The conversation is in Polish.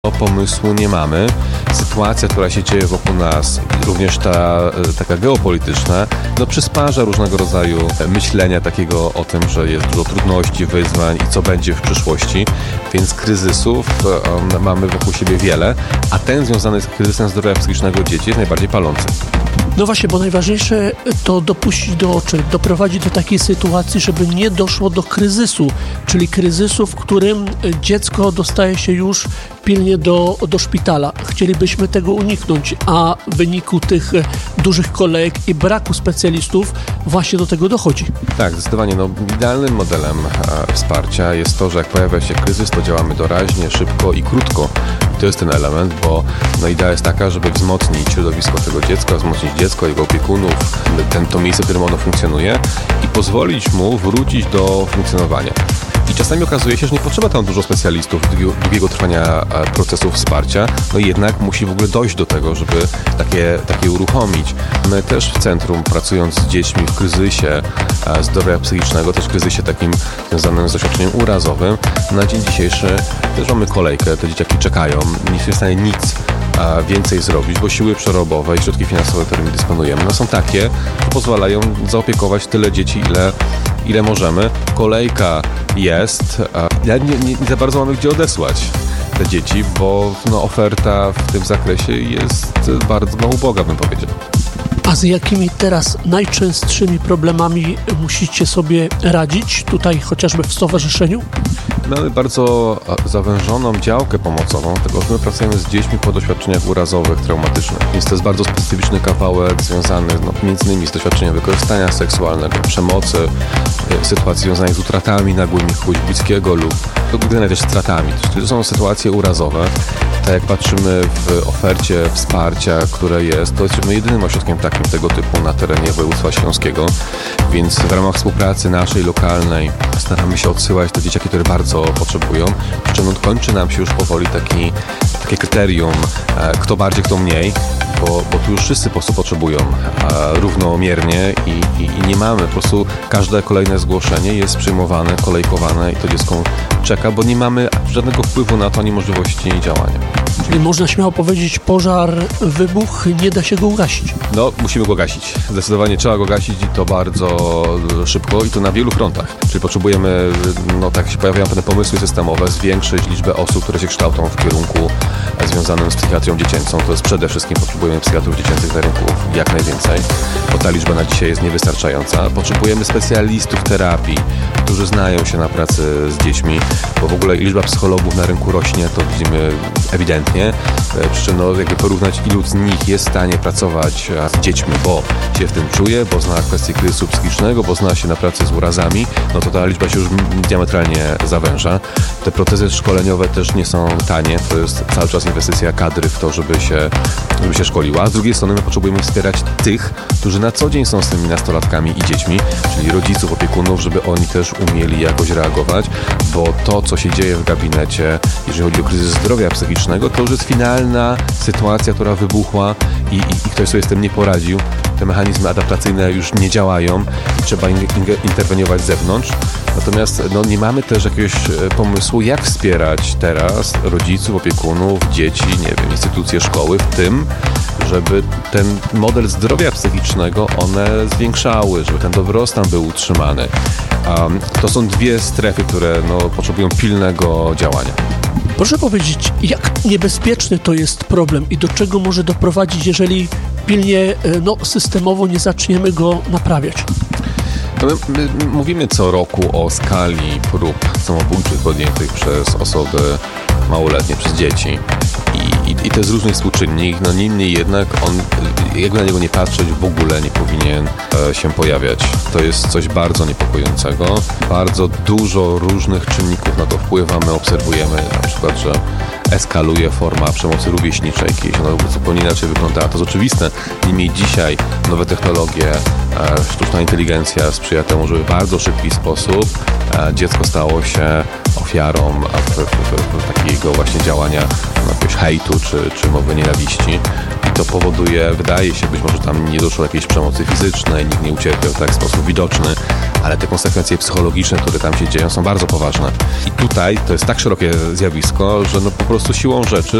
Pomysłu nie mamy. Sytuacja, która się dzieje wokół nas, również ta taka geopolityczna, przysparza różnego rodzaju myślenia takiego o tym, że jest dużo trudności, wyzwań i co będzie w przyszłości, więc kryzysów mamy wokół siebie wiele, a ten związany z kryzysem zdrowia psychicznego dzieci jest najbardziej palący. No właśnie, bo najważniejsze to doprowadzić do takiej sytuacji, żeby nie doszło do kryzysu, czyli kryzysu, w którym dziecko dostaje się już pilnie do szpitala. Chcielibyśmy tego uniknąć, a w wyniku tych dużych kolejek i braku specjalistów właśnie do tego dochodzi. Tak, zdecydowanie. Idealnym modelem wsparcia jest to, że jak pojawia się kryzys, to działamy doraźnie, szybko i krótko. To jest ten element, bo idea jest taka, żeby wzmocnić środowisko tego dziecka, wzmocnić dziecko, jego opiekunów, to miejsce, w którym ono funkcjonuje i pozwolić mu wrócić do funkcjonowania. I czasami okazuje się, że nie potrzeba tam dużo specjalistów, długiego trwania procesu wsparcia, jednak musi w ogóle dojść do tego, żeby takie uruchomić. My też w centrum, pracując z dziećmi w kryzysie zdrowia psychicznego, też w kryzysie takim związanym z doświadczeniem urazowym, na dzień dzisiejszy też mamy kolejkę, te dzieciaki czekają, nie są w stanie nic więcej zrobić, bo siły przerobowe i środki finansowe, którymi dysponujemy, są takie, że pozwalają zaopiekować tyle dzieci, ile możemy. Kolejka jest, nie za bardzo mamy gdzie odesłać te dzieci, bo oferta w tym zakresie jest bardzo uboga, bym powiedział. A z jakimi teraz najczęstszymi problemami musicie sobie radzić tutaj chociażby w stowarzyszeniu? Mamy bardzo zawężoną działkę pomocową, dlatego że my pracujemy z dziećmi po doświadczeniach urazowych, traumatycznych. Więc to jest bardzo specyficzny kawałek związany między innymi z doświadczeniem wykorzystania seksualnego, przemocy, sytuacji związanych z utratami nagłymi kogoś bliskiego lub generalnie też stratami. To są sytuacje urazowe. Tak jak patrzymy w ofercie wsparcia, które jest, to jesteśmy jedynym ośrodkiem takim tego typu na terenie województwa śląskiego, więc w ramach współpracy naszej lokalnej staramy się odsyłać te dzieciaki, które bardzo potrzebują. Przy czym kończy nam się już powoli takie kryterium, kto bardziej, kto mniej, bo tu już wszyscy po prostu potrzebują równomiernie i nie mamy, po prostu każde kolejne zgłoszenie jest przyjmowane, kolejkowane i to dziecko czeka, bo nie mamy żadnego wpływu na to, ani możliwości działania. Czyli można śmiało powiedzieć, pożar wybuchł, nie da się go ugasić. Musimy go gasić. Zdecydowanie trzeba go gasić i to bardzo szybko i to na wielu frontach. Czyli potrzebujemy, tak się pojawiają pewne pomysły systemowe, zwiększyć liczbę osób, które się kształcą w kierunku związanym z psychiatrią dziecięcą. To jest przede wszystkim potrzebujemy psychiatrów dziecięcych na rynku jak najwięcej, bo ta liczba na dzisiaj jest niewystarczająca. Potrzebujemy specjalistów terapii, którzy znają się na pracy z dziećmi, bo w ogóle liczba psychologów na rynku rośnie, to widzimy ewidentnie. Przy czym jakby porównać, ilu z nich jest w stanie pracować z dziećmi, bo się w tym czuje, bo zna kwestie kryzysu psychicznego, bo zna się na pracy z urazami, to ta liczba się już diametralnie zawęża. Te protezy szkoleniowe też nie są tanie, to jest cały czas inwestycja kadry w to, żeby się szkoliła. Z drugiej strony my potrzebujemy wspierać tych, którzy na co dzień są z tymi nastolatkami i dziećmi, czyli rodziców, opiekunów, żeby oni też umieli jakoś reagować, bo to, co się dzieje w gabinecie, jeżeli chodzi o kryzys zdrowia psychicznego, to już jest finalna sytuacja, która wybuchła i ktoś sobie z tym nie poradził. Te mechanizmy adaptacyjne już nie działają i trzeba interweniować z zewnątrz. Natomiast nie mamy też jakiegoś pomysłu, jak wspierać teraz rodziców, opiekunów, dzieci, instytucje szkoły w tym, żeby ten model zdrowia psychicznego one zwiększały, żeby ten dobrostan był utrzymany. To są dwie strefy, które potrzebują pilnego działania. Proszę powiedzieć, jak niebezpieczny to jest problem i do czego może doprowadzić, pilnie, systemowo nie zaczniemy go naprawiać? My mówimy co roku o skali prób samobójczych podjętych przez osoby małoletnie, przez dzieci. I to jest różny współczynnik, niemniej jednak on, jakby na niego nie patrzeć, w ogóle nie powinien się pojawiać. To jest coś bardzo niepokojącego. Bardzo dużo różnych czynników na to wpływa. My obserwujemy na przykład, że eskaluje forma przemocy rówieśniczej, kiedyś ona zupełnie inaczej wyglądała. To jest oczywiste. Niemniej dzisiaj nowe technologie, sztuczna inteligencja sprzyja temu, żeby w bardzo szybki sposób dziecko stało się ofiarą takiego właśnie działania jakiegoś hejtu czy mowy nienawiści. I to powoduje, wydaje się, być może tam nie doszło jakiejś przemocy fizycznej, nikt nie ucierpiał tak w sposób widoczny, ale te konsekwencje psychologiczne, które tam się dzieją, są bardzo poważne. I tutaj to jest tak szerokie zjawisko, że no po prostu siłą rzeczy